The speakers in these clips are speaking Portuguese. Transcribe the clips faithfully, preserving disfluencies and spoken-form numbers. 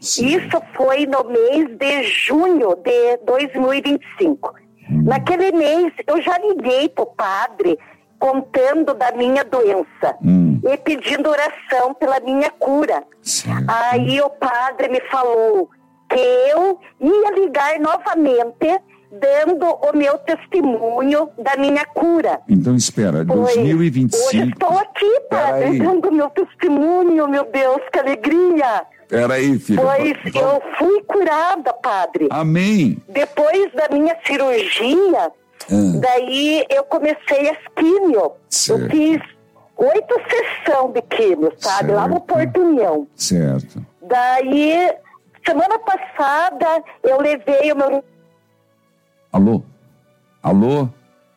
Sim. Isso foi no mês de junho de dois mil e vinte e cinco. Hum. Naquele mês, eu já liguei pro padre contando da minha doença hum. e pedindo oração pela minha cura. Certo. Aí o padre me falou que eu ia ligar novamente dando o meu testemunho da minha cura. Então espera, dois mil e vinte e cinco... Hoje estou aqui, padre, dando meu testemunho, meu Deus, que alegria. Peraí, filha. Pois vamos... eu fui curada, padre. Amém. Depois da minha cirurgia, ah. daí eu comecei as químio. Certo. Eu fiz oito sessões de químio, sabe? Certo. Lá no Porto União. Certo. Daí, semana passada, eu levei o meu... Alô? Alô?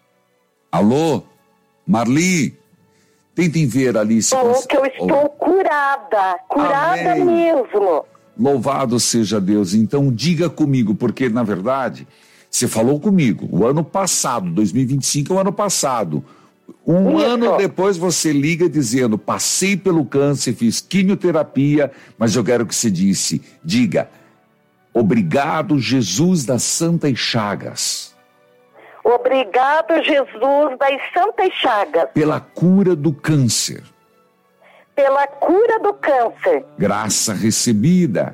Alô? Marli? Tentem ver ali se... Falou que eu estou oh. curada, curada Amém. mesmo. Louvado seja Deus. Então diga comigo, porque na verdade, você falou comigo, o ano passado, dois mil e vinte e cinco é o ano passado. Um Isso. ano depois você liga dizendo, passei pelo câncer, fiz quimioterapia, mas eu quero que você disse, diga, obrigado Jesus das Santas Chagas. Obrigado, Jesus das Santas Chagas. Pela cura do câncer. Pela cura do câncer. Graça recebida.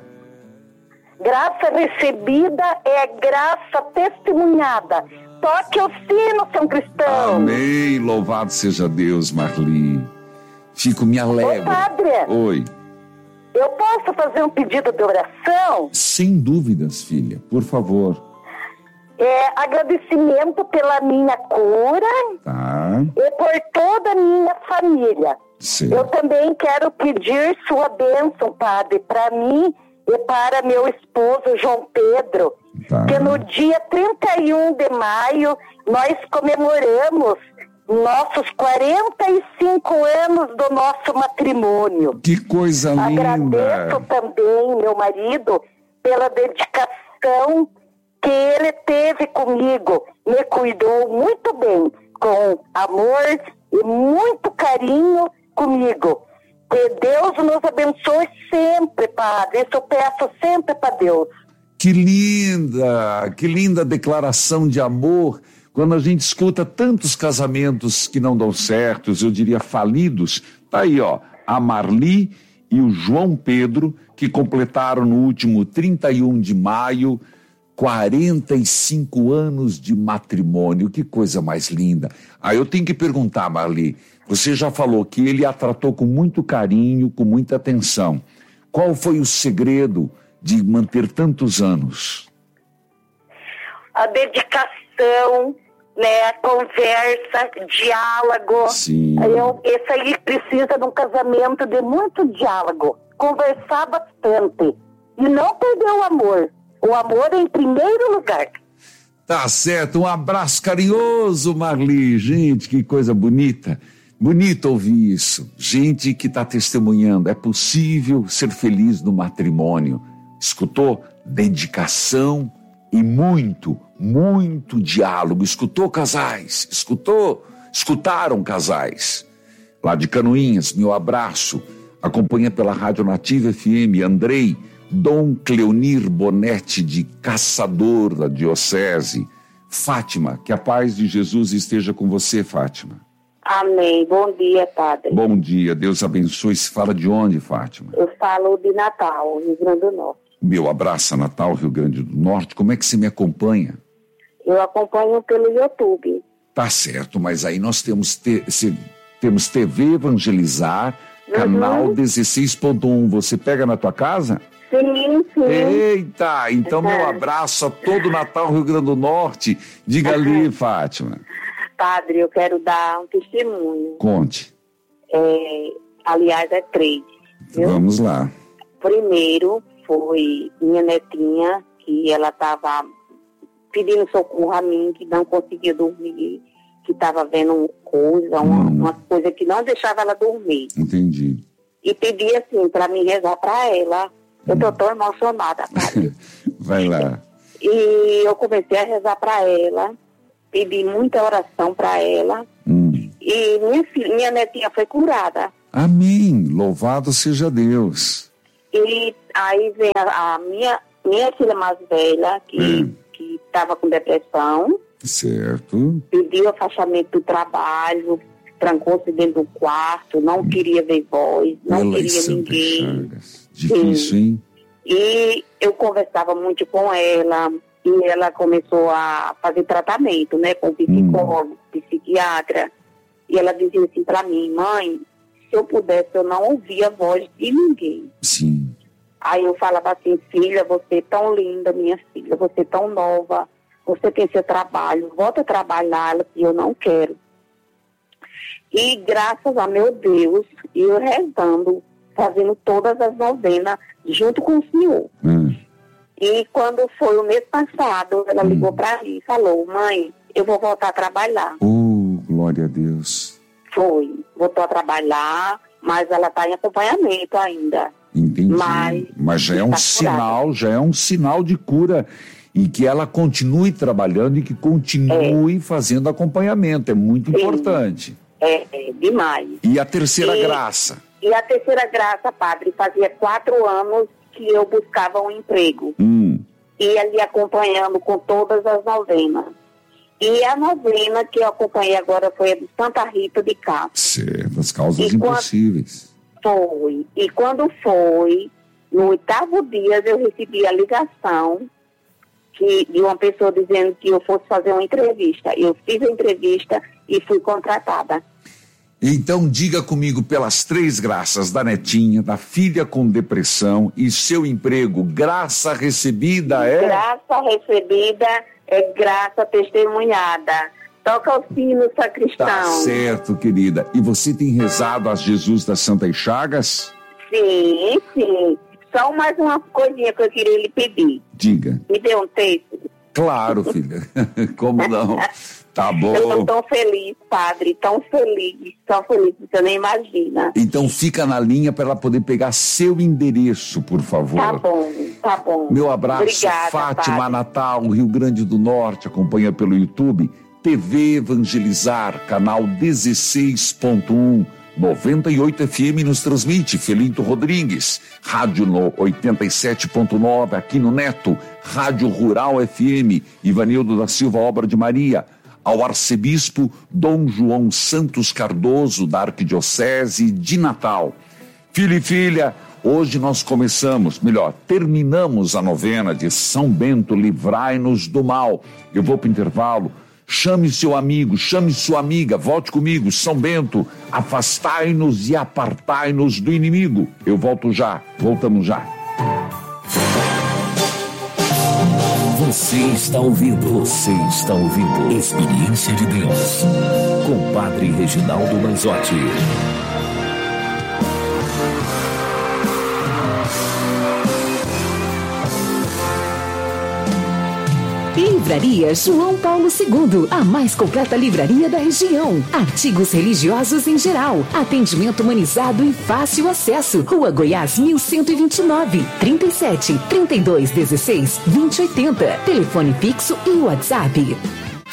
Graça recebida é graça testemunhada. Toque o sino, São Cristão. Amém. Louvado seja Deus, Marli. Fico me alegre. Ô, padre. Oi. Eu posso fazer um pedido de oração? Sem dúvidas, filha. Por favor. É, agradecimento pela minha cura tá. e por toda a minha família. Sim. Eu também quero pedir sua bênção, padre, para mim e para meu esposo João Pedro, tá. que no dia trinta e um de maio nós comemoramos nossos quarenta e cinco anos do nosso matrimônio. Que coisa linda! Agradeço também meu marido pela dedicação que ele teve comigo, me cuidou muito bem, com amor e muito carinho comigo. Que Deus nos abençoe sempre, padre. Isso eu peço sempre para Deus. Que linda, que linda declaração de amor. Quando a gente escuta tantos casamentos que não dão certos, eu diria falidos, tá aí, ó, a Marli e o João Pedro, que completaram no último trinta e um de maio, quarenta e cinco anos de matrimônio, que coisa mais linda. Aí eu tenho que perguntar, Marli, você já falou que ele a tratou com muito carinho, com muita atenção. Qual foi o segredo de manter tantos anos? A dedicação, né, a conversa, diálogo. Sim. Eu, esse aí precisa de um casamento de muito diálogo, conversar bastante e não perder o amor. O amor é em primeiro lugar. Tá certo, um abraço carinhoso, Marli. Gente, que coisa bonita. Bonito ouvir isso. Gente que está testemunhando. É possível ser feliz no matrimônio. Escutou? Dedicação e muito, muito diálogo. Escutou, casais? Escutou? Escutaram, casais? Lá de Canoinhas, meu abraço. Acompanha pela Rádio Nativa F M, Andrei, Dom Cleonir Bonetti de Caçador da Diocese. Fátima, que a paz de Jesus esteja com você, Fátima. Amém. Bom dia, padre. Bom dia, Deus abençoe. Se fala de onde, Fátima? Eu falo de Natal, Rio Grande do Norte. Meu abraço a Natal, Rio Grande do Norte. Como é que você me acompanha? Eu acompanho pelo YouTube. Tá certo, mas aí nós temos, te, se, temos T V Evangelizar, uhum. Canal dezesseis ponto um. Você pega na tua casa? Sim, sim. Eita, então uhum. meu abraço a todo Natal, Rio Grande do Norte. Diga uhum. ali, Fátima. Padre, eu quero dar um testemunho. Conte. É, aliás, é três. Viu? Vamos lá. Primeiro foi minha netinha, que ela estava pedindo socorro a mim, que não conseguia dormir, que estava vendo coisa, uma, hum. uma coisa que não deixava ela dormir. Entendi. E pedi assim, para mim rezar para ela. Eu tô tão emocionada, padre. Vai lá. E eu comecei a rezar para ela, pedi muita oração para ela, hum. e minha, filha, minha netinha foi curada. Amém, louvado seja Deus. E aí vem a, a minha, minha filha mais velha, que estava com depressão. Certo. Pediu afastamento do trabalho, trancou-se dentro do quarto, não queria ver voz, não Ela queria ninguém. Chagas. Difícil, Sim. hein? E eu conversava muito com ela, e ela começou a fazer tratamento, né, com psicólogo, hum. psiquiatra. E ela dizia assim para mim: mãe, se eu pudesse, eu não ouvia a voz de ninguém. Sim. Aí eu falava assim: filha, você é tão linda, minha filha, você é tão nova, você tem seu trabalho, volta a trabalhar. Ela disse: eu não quero. E graças a meu Deus, eu rezando, fazendo todas as novenas junto com o senhor. Hum. E quando foi o mês passado, ela hum. ligou para mim e falou: mãe, eu vou voltar a trabalhar. Oh, glória a Deus. Foi, voltou a trabalhar, mas ela está em acompanhamento ainda. Entendi. Mas, mas já é um sinal, já é um sinal de cura, e que ela continue trabalhando e que continue é. fazendo acompanhamento. É muito Sim. importante. É, é, demais. E a terceira e, graça? E a terceira graça, padre, fazia quatro anos que eu buscava um emprego. Hum. E ali acompanhando com todas as novenas. E a novena que eu acompanhei agora foi a de Santa Rita de Cássia. Certo, as causas e impossíveis. Foi. E quando foi, no oitavo dia, eu recebi a ligação que, de uma pessoa dizendo que eu fosse fazer uma entrevista. Eu fiz a entrevista e fui contratada. Então diga comigo pelas três graças da netinha, da filha com depressão e seu emprego. Graça recebida é? Graça recebida é graça testemunhada. Toca o sino, sacristão. Tá certo, querida. E você tem rezado a Jesus das Santas Chagas? Sim, sim. Só mais uma coisinha que eu queria lhe pedir. Diga. Me dê um texto. Claro, filha. Como não? Tá bom. Eu tô tão feliz, padre, tão feliz, tão feliz, você nem imagina. Então fica na linha para ela poder pegar seu endereço, por favor. Tá bom, tá bom. Meu abraço. Obrigada, Fátima, padre. Natal, Rio Grande do Norte, acompanha pelo YouTube, T V Evangelizar, canal dezesseis ponto um, noventa e oito F M nos transmite, Felinto Rodrigues, rádio no oitenta e sete ponto nove, aqui no Neto, Rádio Rural F M, Ivanildo da Silva, Obra de Maria, ao arcebispo Dom João Santos Cardoso, da Arquidiocese de Natal. Filho e filha, hoje nós começamos, melhor, terminamos a novena de São Bento, livrai-nos do mal. Eu vou para o intervalo. Chame seu amigo, chame sua amiga, volte comigo, São Bento, afastai-nos e apartai-nos do inimigo. Eu volto já, voltamos já. Você está ouvindo, você está ouvindo Experiência de Deus, com Padre Reginaldo Manzotti. Livraria João Paulo segundo, a mais completa livraria da região. Artigos religiosos em geral, atendimento humanizado e fácil acesso. Rua Goiás mil cento e vinte e nove, trinta e sete, trinta e dois, dezesseis, vinte e oitenta. Telefone fixo e WhatsApp.